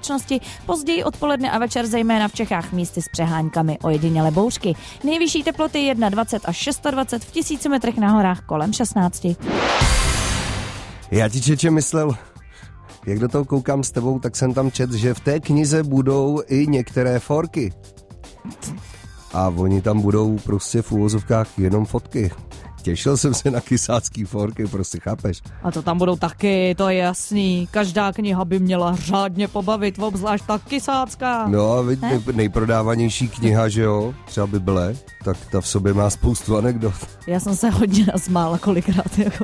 oblačnosti, později odpoledne a večer zejména v Čechách místy s přeháňkami, ojediněle bouřky. Nejvyšší teploty 21 až 26, v 1000 metrech na horách kolem 16. Já ti, Čeče, myslel, jak do toho koukám s tebou, tak jsem tam četl, že v té knize budou i některé forky. A oni tam budou prostě v úvozovkách jenom fotky. Těšil jsem se na kysácký forky, prostě chápeš? A to tam budou taky, to je jasný. Každá kniha by měla řádně pobavit, obzvlášť ta kysácká. No a nejprodávanější kniha, že jo, třeba Bible, tak ta v sobě má spoustu anekdot. Já jsem se hodně nasmála kolikrát, jako.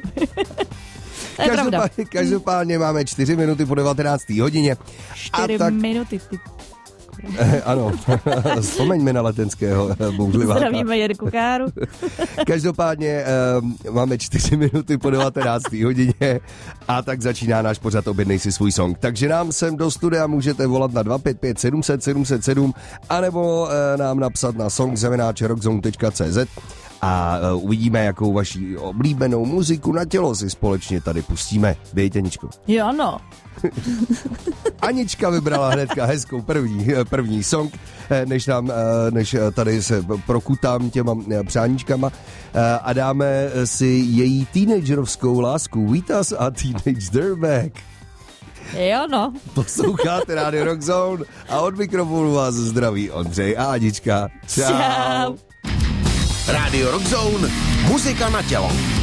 Každopádně máme 4 minuty po 19. hodině. 4 minuty, ty. Ano, vzpomeňme na Letenského bouřliváka. Zdravíme Jirku Káru. Každopádně máme 4 minuty po 19. hodině a tak začíná náš pořad Objednej si svůj song. Takže nám sem do studia můžete volat na 255 700 707 anebo nám napsat na song@rockzone.cz a uvidíme, jakou vaši oblíbenou muziku na tělo si společně tady pustíme. Dejte, Aničko. Jo, no. Anička vybrala hnedka hezkou první song, než tady se prokutám těma přáníčkama a dáme si její teenagerovskou lásku Vitas a Teenage Dirtbag. Jo, no. Posloucháte Radio Rock Zone a od mikrofonu vás zdraví Ondřej a Anička. Čau. Radio Rock Zone, muzika na tělo.